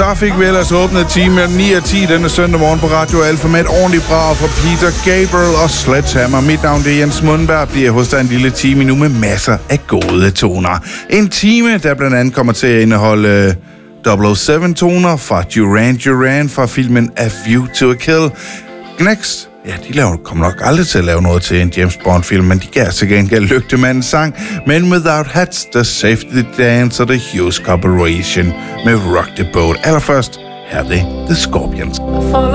Så fik vi ellers åbnet time mellem 9 og 10 denne søndag morgen på Radio Alfa med et ordentligt brag fra Peter Gabriel og Sledgehammer. Mit navn det er Jens Mundberg, bliver hos dig en lille time nu med masser af gode toner. En time, der blandt andet kommer til at indeholde 007-toner fra Duran Duran fra filmen A View to a Kill. Next, ja, de kommer nok aldrig til at lave noget til en James Bond-film, men de gav til gengæld Lygtemandens sang, Men Without Hats, The Safety Dance og The Hughes Corporation med Rock the Boat. Allerførst, her er det The Scorpions.